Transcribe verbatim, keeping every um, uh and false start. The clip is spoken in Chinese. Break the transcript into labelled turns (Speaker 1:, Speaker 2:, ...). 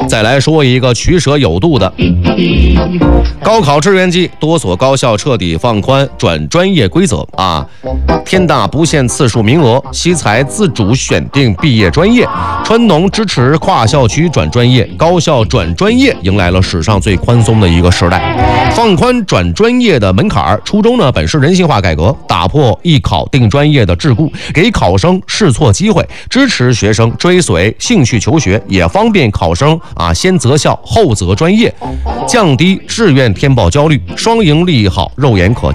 Speaker 1: 再来说一个取舍有度的，高考志愿季，多所高校彻底放宽转专业规则啊，天大不限次数名额，西财自主选定毕业专业，川农支持跨校区转专业，高校转专业迎来了史上最宽松的一个时代，放宽转专业的门槛，初衷呢本是人性化改革，打破一考定专业的桎梏，给考生试错机会，支持学生追随兴趣求学，也方便考生啊先择校后择专业，降低志愿填报焦虑，双赢利益好，肉眼可见。